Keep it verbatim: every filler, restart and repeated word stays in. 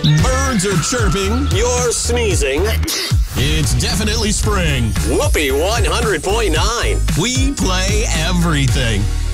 Birds are chirping. You're sneezing. It's definitely spring. Whoopee one hundred point nine. We play everything.